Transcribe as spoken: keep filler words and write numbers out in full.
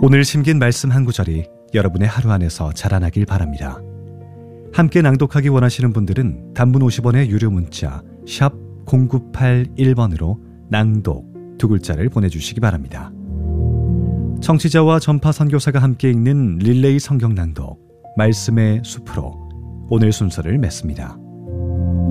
오늘 심긴 말씀 한 구절이 여러분의 하루 안에서 자라나길 바랍니다. 함께 낭독하기 원하시는 분들은 단문 오십 원의 유료 문자 샵 공구팔일 번으로 낭독 두 글자를 보내주시기 바랍니다. 청취자와 전파 선교사가 함께 읽는 릴레이 성경 낭독 말씀의 숲으로 오늘 순서를 맺습니다.